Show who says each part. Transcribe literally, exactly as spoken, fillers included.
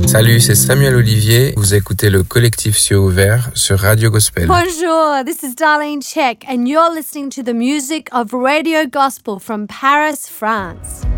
Speaker 1: Salut, c'est Samuel Olivier. Vous écoutez le collectif Cieux Ouvert sur Radio Gospel.
Speaker 2: Bonjour, this is Darlene Check, and you're listening to the music of Radio Gospel from Paris, France.